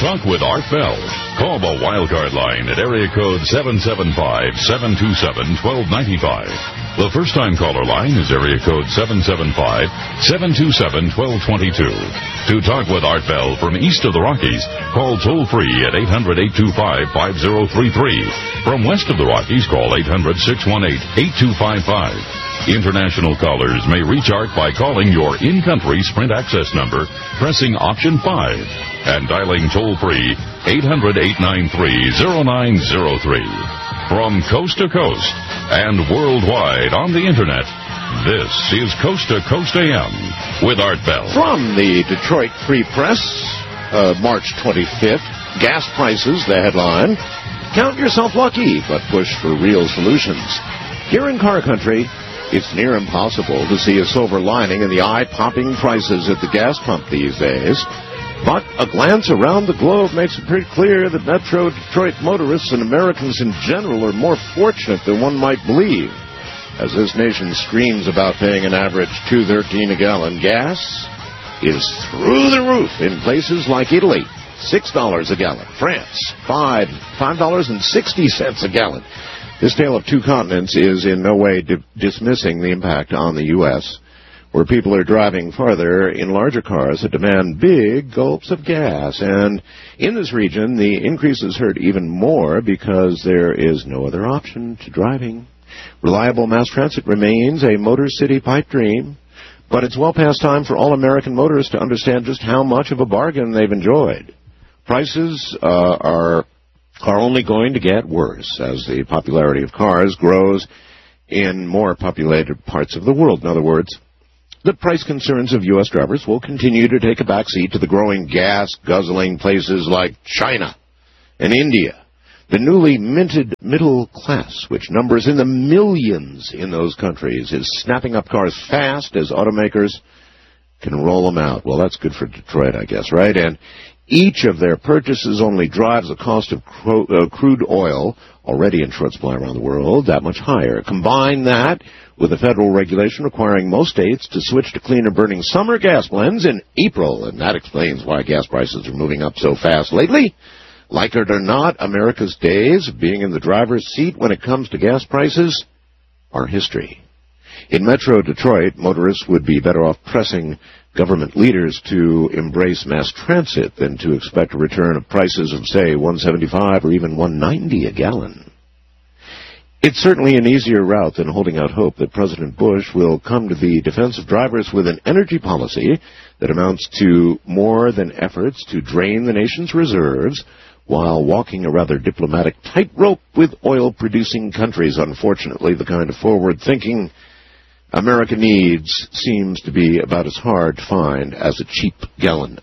talk with Art Bell. Call the Wildcard line at area code 775-727-1295. The first-time caller line is area code 775-727-1222. To talk with Art Bell from east of the Rockies, call toll-free at 800-825-5033. From west of the Rockies, call 800-618-8255. International callers may reach Art by calling your in-country Sprint access number, pressing option 5, and dialing toll-free 800-893-0903. From coast to coast and worldwide on the Internet, this is Coast to Coast AM with Art Bell. From the Detroit Free Press, March 25th, gas prices, the headline. Count yourself lucky, but push for real solutions. Here in car country, it's near impossible to see a silver lining in the eye-popping prices at the gas pump these days. But a glance around the globe makes it pretty clear that Metro Detroit motorists and Americans in general are more fortunate than one might believe. As this nation screams about paying an average $2.13 a gallon, gas is through the roof in places like Italy, $6 a gallon, France, $5.60 a gallon. This tale of two continents is in no way dismissing the impact on the U.S., where people are driving farther in larger cars that demand big gulps of gas. And in this region, the increases hurt even more because there is no other option to driving. Reliable mass transit remains a Motor City pipe dream, but it's well past time for all American motorists to understand just how much of a bargain they've enjoyed. Prices are only going to get worse as the popularity of cars grows in more populated parts of the world. In other words, the price concerns of U.S. drivers will continue to take a backseat to the growing gas-guzzling places like China and India. The newly minted middle class, which numbers in the millions in those countries, is snapping up cars fast as automakers can roll them out. Well, that's good for Detroit, I guess, right? And each of their purchases only drives the cost of crude oil, already in short supply around the world, that much higher. Combine that with a federal regulation requiring most states to switch to cleaner-burning summer gas blends in April, and that explains why gas prices are moving up so fast lately. Like it or not, America's days of being in the driver's seat when it comes to gas prices are history. In Metro Detroit, motorists would be better off pressing government leaders to embrace mass transit than to expect a return of prices of, say, $1.75 or even $1.90 a gallon. It's certainly an easier route than holding out hope that President Bush will come to the defense of drivers with an energy policy that amounts to more than efforts to drain the nation's reserves while walking a rather diplomatic tightrope with oil-producing countries. Unfortunately, the kind of forward-thinking America needs seems to be about as hard to find as a cheap gallon